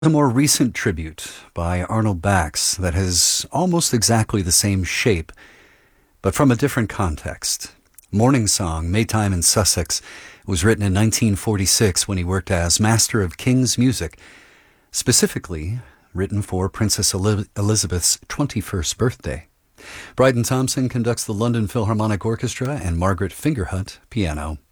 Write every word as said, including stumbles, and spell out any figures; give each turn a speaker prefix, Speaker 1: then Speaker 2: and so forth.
Speaker 1: A more recent tribute by Arnold Bax that has almost exactly the same shape, but from a different context. Morning Song, Maytime in Sussex, was written in nineteen forty-six when he worked as Master of King's Music, specifically written for Princess Elizabeth's twenty-first birthday. Bryden Thompson conducts the London Philharmonic Orchestra and Margaret Fingerhut, piano.